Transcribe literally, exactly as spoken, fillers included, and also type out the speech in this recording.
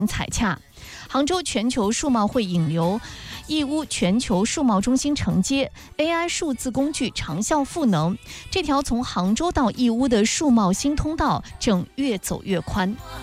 采洽。杭州全球数贸会引流，义乌全球数贸中心承接 A I 数字工具长效赋能，这条从杭州到义乌的数贸新通道正越走越宽。